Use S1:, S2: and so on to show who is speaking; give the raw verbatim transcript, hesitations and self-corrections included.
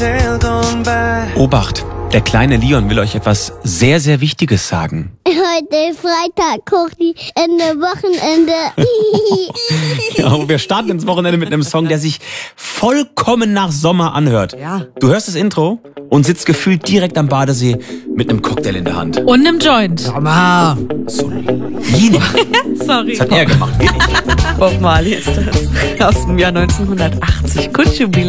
S1: Obacht, der kleine Leon will euch etwas sehr, sehr Wichtiges sagen.
S2: Heute Freitag, kocht die Ende Wochenende.
S1: Ja, wir starten ins Wochenende mit einem Song, der sich vollkommen nach Sommer anhört.
S3: Ja.
S1: Du hörst das Intro und sitzt gefühlt direkt am Badesee mit einem Cocktail in der Hand.
S4: Und einem Joint.
S3: Sommer.
S1: Solide.
S4: Sorry.
S1: Das hat er gemacht.
S3: Bob Marley ist das. Aus dem Jahr neunzehnhundertachtzig. Could you believe?